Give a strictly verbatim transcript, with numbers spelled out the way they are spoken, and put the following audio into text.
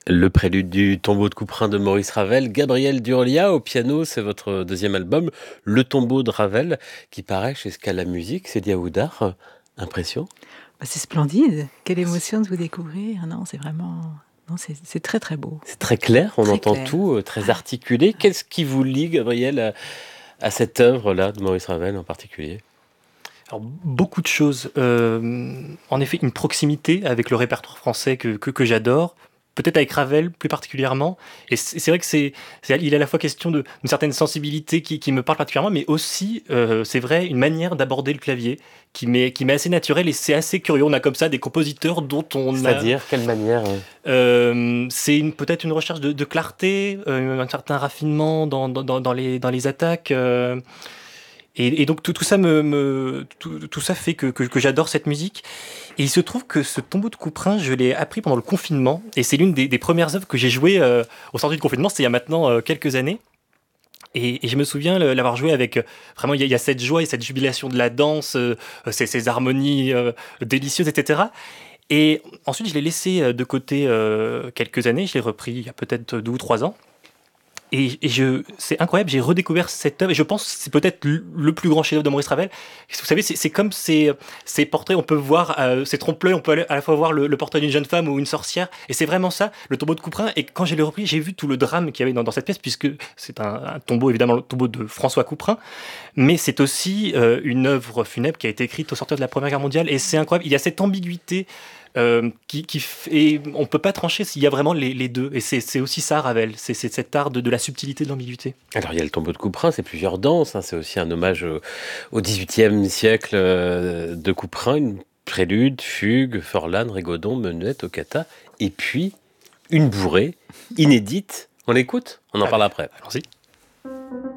Le prélude du tombeau de Couperin de Maurice Ravel. Gabriel Durolia au piano, c'est votre deuxième album, Le tombeau de Ravel, qui paraît chez Scala Musique. C'est Diaoudar. Impression? Bah, c'est splendide. Quelle émotion de vous découvrir. Non, c'est vraiment... Non, c'est, c'est très très beau. C'est très clair, on Très entend clair. tout, très articulé. Qu'est-ce qui vous lie, Gabriel, à, à cette œuvre-là de Maurice Ravel en particulier? Alors, beaucoup de choses. Euh, en effet, une proximité avec le répertoire français que, que, que j'adore. Peut-être avec Ravel plus particulièrement. Et c'est, c'est vrai que c'est, c'est, il est à la fois question de, d'une certaine sensibilité qui, qui me parle particulièrement, mais aussi, euh, c'est vrai, une manière d'aborder le clavier qui m'est, qui m'est assez naturelle et c'est assez curieux. On a comme ça des compositeurs dont on a... C'est-à-dire, quelle manière? Euh, c'est une, peut-être une recherche de, de clarté, euh, un certain raffinement dans, dans, dans, les, dans les attaques. Euh, Et, et donc tout, tout ça me, me tout, tout ça fait que, que, que j'adore cette musique. Et il se trouve que ce tombeau de Couperin, je l'ai appris pendant le confinement. Et c'est l'une des, des premières œuvres que j'ai jouées euh, au sortir du confinement. C'était il y a maintenant euh, quelques années. Et, et je me souviens l'avoir joué avec euh, vraiment il y, a, il y a cette joie et cette jubilation de la danse, euh, ces, ces harmonies euh, délicieuses, et cetera. Et ensuite je l'ai laissé de côté euh, quelques années. Je l'ai repris il y a peut-être deux ou trois ans. Et, et je, c'est incroyable, j'ai redécouvert cette œuvre et je pense que c'est peut-être le plus grand chef-d'œuvre de Maurice Ravel. Vous savez, c'est, c'est comme ces, ces portraits, on peut voir euh, ces trompe-l'œil, on peut à la fois voir le, le portrait d'une jeune femme ou une sorcière, et c'est vraiment ça, le tombeau de Couperin. Et quand je l'ai repris, j'ai vu tout le drame qu'il y avait dans, dans cette pièce, puisque c'est un, un tombeau, évidemment, le tombeau de François Couperin, mais c'est aussi euh, une œuvre funèbre qui a été écrite au sortir de la Première Guerre mondiale, et c'est incroyable, il y a cette ambiguïté. Euh, qui, qui f... et on peut pas trancher s'il y a vraiment les, les deux. Et c'est, c'est aussi ça, Ravel. C'est, c'est cet art de, de la subtilité, de l'ambiguïté. Alors, il y a le tombeau de Couperin, c'est plusieurs danses. Hein, c'est aussi un hommage au, au dix-huitième siècle euh, de Couperin. Une prélude, fugue, Forlane, Rigaudon, Menuet, Toccata. Et puis, une bourrée inédite. On l'écoute? On en Allez, parle après. Allons-y.